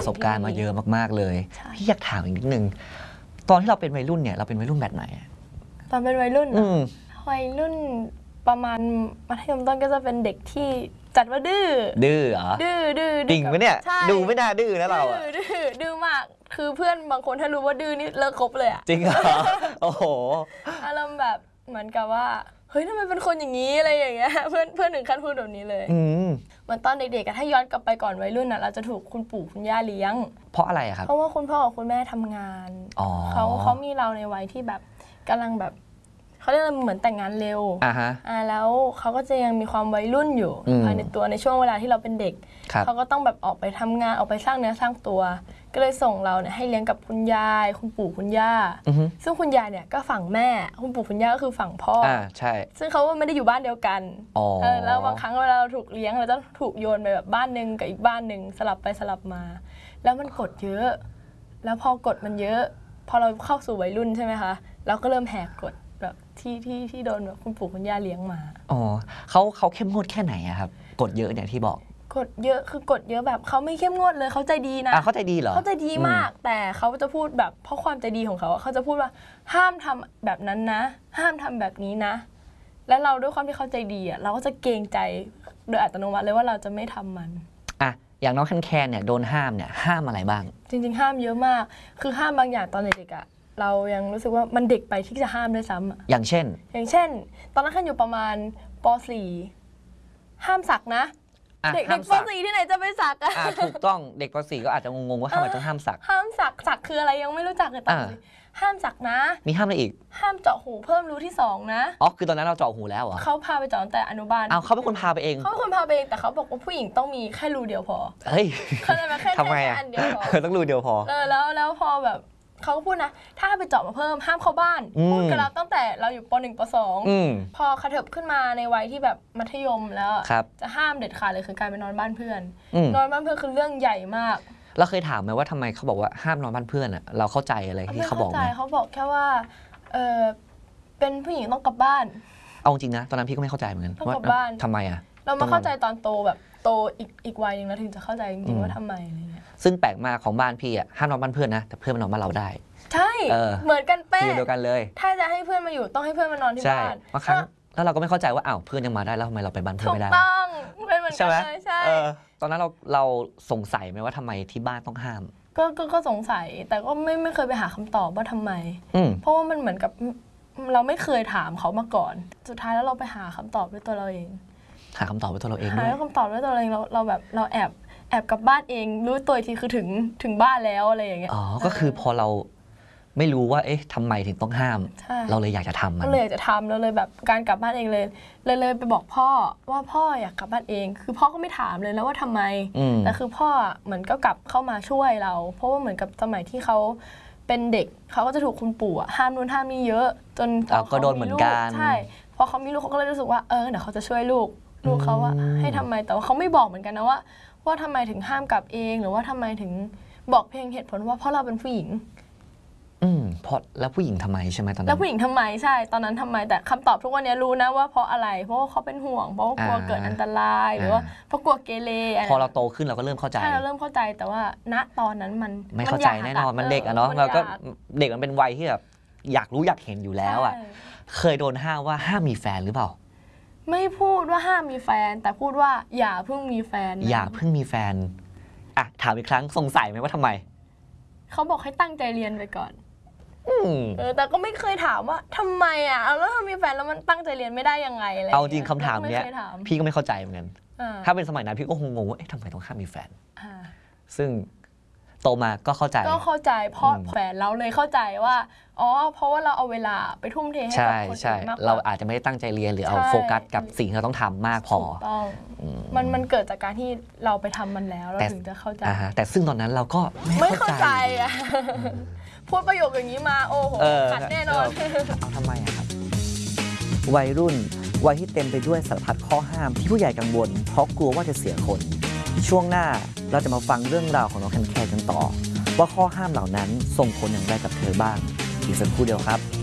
ประสบการณ์มาเยอะมากๆเลยพี่อยากถามอีกนิดนึงตอนที่เราเป็นวัยรุ่นเนี่ยเราเป็นวัยรุ่นแบบไหนตอนเป็นวัยรุ่นวัยรุ่นประมาณมัธยมต้นก็จะเป็นเด็กที่จัดว่าดื้อเหรอดื้อจริงไหมเนี่ยดูไม่น่าดื้อนะเราดื้อมากคือเพื่อนบางคนถ้ารู้ว่าดื้อนี่เลิกคบเลยอะจริงเหรอโอ้โหอารมณ์แบบเหมือนกับว่าเฮ้ยทำไมเป็นคนอย่างนี้อะไรอย่างเงี้ยเพื่อนถึงขั้นพูดแบบนี้เลยเหมือนตอนเด็กๆถ้าย้อนกลับไปก่อนวัยรุ่นน่ะเราจะถูกคุณปู่คุณย่าเลี้ยงเพราะอะไรครับเพราะว่าคุณพ่อกับคุณแม่ทำงานเขามีเราในวัยที่แบบกำลังแบบเขาเรียกเหมือนแต่งงานเร็วแล้วเขาก็จะยังมีความวัยรุ่นอยู่ภายในตัวในช่วงเวลาที่เราเป็นเด็กเขาก็ต้องแบบออกไปทำงานออกไปสร้างเนื้อสร้างตัวก็เลยส่งเราเนี่ยให้เลี้ยงกับคุณยายคุณปู่คุณย่าซึ่งคุณยายเนี่ยก็ฝั่งแม่คุณปู่คุณย่าก็คือฝั่งพ่อใช่ซึ่งเขาไม่ได้อยู่บ้านเดียวกันแล้วบางครั้งเวลาเราถูกเลี้ยงเราต้องถูกโยนไปแบบบ้านนึงกับอีกบ้านนึงสลับไปสลับมาแล้วมันกดเยอะแล้วพอกดมันเยอะพอเราเข้าสู่วัยรุ่นใช่ไหมคะเราก็เริ่มแหกกฎแบบที่โดนแบบคุณปู่คุณย่าเลี้ยงมาเขาเข้มงวดแค่ไหนครับกฎเยอะเนี่ยที่บอกกฎเยอะคือกฎเยอะแบบเขาไม่เข้มงวดเลยเขาใจดีนะเขาใจดีเหรอเขาใจดีมากแต่เขาจะพูดแบบเพราะความใจดีของเขาเขาจะพูดว่าห้ามทำแบบนั้นนะห้ามทำแบบนี้นะและเราด้วยความที่เขาใจดีเราก็จะเกรงใจโดยอัตโนมัติเลยว่าเราจะไม่ทำมันอย่างน้องแคนเนี่ยโดนห้ามเนี่ยห้ามอะไรบ้างจริงๆห้ามเยอะมากคือห้ามบางอย่างตอนเด็กๆเรายังรู้สึกว่ามันเด็กไปที่จะห้ามด้วยซ้ำอย่างเช่นตอนนั้นแคนอยู่ประมาณป .4 ห้ามสักนะเด็กป .4 ที่ไหนจะไปสักถูกต้องเด็กป .4 ก็อาจจะงงๆว่าทำไมต้องห้ามสักสักคืออะไรยังไม่รู้จักเลยตอนนี้ห้ามสักนะมีห้ามอะไรอีกห้ามเจาะหูเพิ่มรูที่2นะคือตอนนั้นเราเจาะหูแล้วเหรอเขาพาไปเจาะตั้งแต่อนุบาลเขาเป็นคนพาไปเองแต่เขาบอกว่าผู้หญิงต้องมีแค่รูเดียวพอเฮ้ยทำไมอันเดียวพอต้องรูเดียวพอแล้วพอแบบเขาก็พูดนะถ้าไปเจาะมาเพิ่มห้ามเข้าบ้านพูดกับเราตั้งแต่เราอยู่ป .1 ป .2 พอกระเถิบขึ้นมาในวัยที่แบบมัธยมแล้วจะห้ามเด็ดขาดเลยคือการไปนอนบ้านเพื่อนนอนบ้านเพื่อนคือเรื่องใหญ่มากเราเคยถามไหมว่าทำไมเขาบอกว่าห้ามนอนบ้านเพื่อนเราเข้าใจอะไรที่เขาบอกไหมเขาบอกแค่ว่าเป็นผู้หญิงต้องกลับบ้านเอาจริงนะตอนนั้นพี่ก็ไม่เข้าใจเหมือนกันว่าทำไมเรามาเข้าใจตอนโตแบบโตอีกวัยนึงแล้วถึงจะเข้าใจจริงๆว่าทำไมอะไรเงี้ยซึ่งแปลกมากของบ้านพี่ห้ามนอนบ้านเพื่อนนะแต่เพื่อนมานอนบ้านเราได้ใช่เหมือนกันเป๊ะเดียวกันเลยถ้าจะให้เพื่อนมาอยู่ต้องให้เพื่อนมานอนที่บ้านบางครั้งแล้วเราก็ไม่เข้าใจว่าเพื่อนยังมาได้แล้วทำไมเราไปบ้านเพื่อนไม่ได้ถูกต้องเป็นเหมือนกันเลยใช่ตอนนั้นเราสงสัยไหมว่าทำไมที่บ้านต้องห้ามก็สงสัยแต่ก็ไม่เคยไปหาคำตอบว่าทำไมเพราะว่ามันเหมือนกับเราไม่เคยถามเขามาก่อนสุดท้ายแล้วเราไปหาคำตอบด้วยตัวเราเองหาคำตอบด้วยตัวเราเองหาคำตอบด้วยตัวเราเองเราแบบเราแอบกลับบ้านเองรู้ตัวทีคือถึงบ้านแล้วอะไรอย่างเงี้ยก็คือพอเราไม่รู้ว่าทำไมถึงต้องห้ามเราเลยอยากจะทำมันเราเลยอยากจะทำเราเลยแบบการกลับบ้านเองเลยไปบอกพ่อว่าพ่ออยากกลับบ้านเองคือพ่อก็ไม่ถามเลยแล้วว่าทำไมแต่คือพ่อเหมือนก็กลับเข้ามาช่วยเราเพราะว่าเหมือนกับสมัยที่เขาเป็นเด็กเขาก็จะถูกคุณปู่ห้ามนู่นห้ามนี่เยอะจนก็โดนเหมือนกันใช่พอเขามีลูกเขาก็เลยรู้สึกว่าเดี๋ยวเขาจะช่วยลูกเขาว่าให้ทำไมแต่ว่าเขาไม่บอกเหมือนกันนะว่าทำไมถึงห้ามกลับเองหรือว่าทำไมถึงบอกเพียงเหตุผลว่าเพราะเราเป็นผู้หญิงเพราะแล้วผู้หญิงทำไมใช่ไหมตอนนั้นแล้วผู้หญิงทำไมใช่ตอนนั้นทำไมแต่คำตอบทุกวันนี้รู้นะว่าเพราะอะไรเพราะว่าเขาเป็นห่วงเพราะว่ากลัวเกิดอันตรายหรือว่าเพราะกลัวเกเรพอเราโตขึ้นเราก็เริ่มเข้าใจใช่เราเริ่มเข้าใจแต่ว่าณตอนนั้นมันไม่เข้าใจแน่นอนมันเด็กเนาะเราก็เด็กมันเป็นวัยที่แบบอยากรู้อยากเห็นอยู่แล้วเคยโดนห้ามว่าห้ามมีแฟนหรือเปล่าไม่พูดว่าห้ามมีแฟนแต่พูดว่าอย่าเพิ่งมีแฟนอย่าเพิ่งมีแฟนถามอีกครั้งสงสัยไหมว่าทำไมเขาบอกให้ตั้งใจเรียนไปก่อนแต่ก็ไม่เคยถามว่าทำไมแล้วถ้ามีแฟนแล้วมันตั้งใจเรียนไม่ได้ยังไงอะไรเอาจริงคำถามเนี้ยพี่ก็ไม่เข้าใจเหมือนกันถ้าเป็นสมัยนั้นพี่ก็คงงงว่าทำไมต้องห้ามมีแฟนซึ่งโตมาก็เข้าใจเพราะแฟนเราเลยเข้าใจว่าเพราะว่าเราเอาเวลาไปทุ่มเทให้กับคนอื่นมากกว่าเราอาจจะไม่ได้ตั้งใจเรียนหรือเอาโฟกัสกับสิ่งที่เราต้องทำมากพอมันเกิดจากการที่เราไปทำมันแล้วเราถึงจะเข้าใจแต่ซึ่งตอนนั้นเราก็ไม่เข้าใจพูดประโยคอย่างนี้มาโอ้โหขัดแน่นอนเอาทำไมครับวัยรุ่นวัยที่เต็มไปด้วยสารพัดข้อห้ามที่ผู้ใหญ่กังวลเพราะกลัวว่าจะเสียคนช่วงหน้าเราจะมาฟังเรื่องราวของน้องแคนกันต่อว่าข้อห้ามเหล่านั้นส่งผลอย่างไรกับเธอบ้างอีกสักครู่เดียวครับ